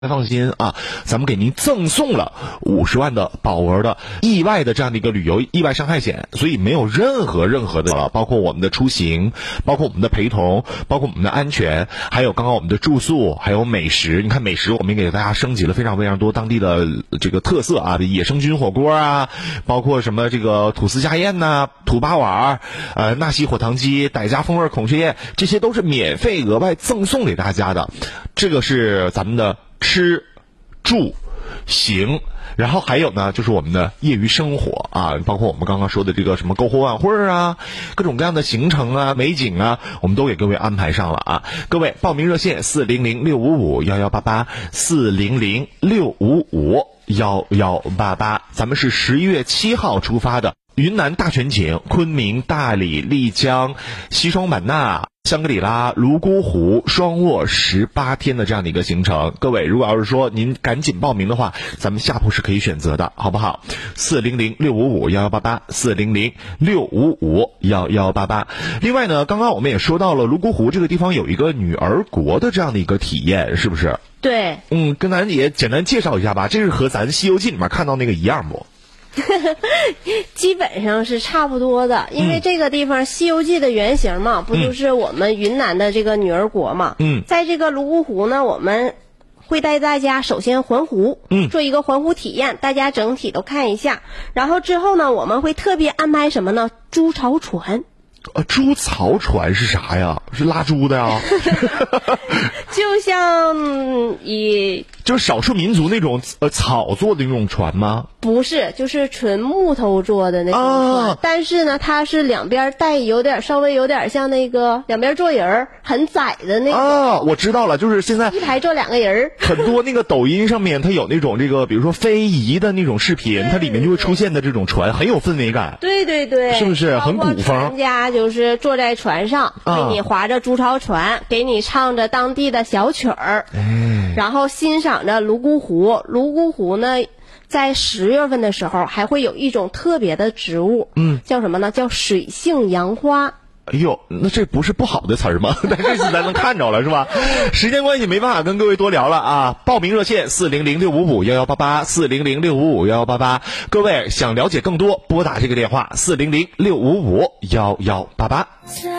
放心啊，咱们给您赠送了50万的保额的意外的这样的一个旅游意外伤害险，所以没有任何的，包括我们的出行，包括我们的陪同，包括我们的安全，还有刚刚我们的住宿，还有美食。你看美食，我们也给大家升级了非常多当地的这个特色啊，野生菌火锅啊，包括什么这个吐司家宴呐、土八碗纳西火糖鸡、傣家风味孔雀宴，这些都是免费额外赠送给大家的。这个是咱们的吃住行，然后还有呢就是我们的业余生活啊，包括我们刚刚说的这个什么篝火晚会啊，各种各样的行程啊、美景啊，我们都给各位安排上了啊。各位报名热线400-655-1188 400-655-1188，咱们是11月7号出发的云南大全景，昆明、大理、丽江、西双版纳、香格里拉、泸沽湖、双卧18天的这样的一个行程。各位如果要是说您赶紧报名的话，咱们下铺是可以选择的，好不好？400-655-1188 400-655-1188。另外呢，刚刚我们也说到了泸沽湖这个地方有一个女儿国的这样的一个体验，是不是？ 对。 跟咱也简单介绍一下吧，这是和咱《西游记》里面看到那个一样不？ 基本上是差不多的，因为这个地方《西游记》的原型嘛，不就是我们云南的这个女儿国嘛？在这个泸沽湖呢，我们会带大家首先环湖，做一个环湖体验，大家整体都看一下。然后之后呢，我们会特别安排什么呢？猪槽船。 猪槽船是啥呀？是拉猪的呀？ 就像就是少数民族那种草做的那种船吗？ 不是，就是纯木头做的那种船，但是呢，它是两边带稍微有点像那个两边坐人很窄的那种。 我知道了，就是现在一排坐2个人。很多那个抖音上面它有那种这个，比如说非遗的那种视频，它里面就会出现的这种船，很有氛围感。 对对对， 是不是很古风？ 船家就是坐在船上，给你划着猪槽船，给你唱着当地的小曲儿，然后欣赏着泸沽湖。泸沽湖呢，在10月份的时候还会有一种特别的植物，叫什么呢？叫水性杨花。 哎呦，那这不是不好的词儿吗？但这次咱能看着了是吧？时间关系没办法跟各位多聊了啊！报名热线400-655-1188 400-655-1188，各位想了解更多，拨打这个电话400-655-1188。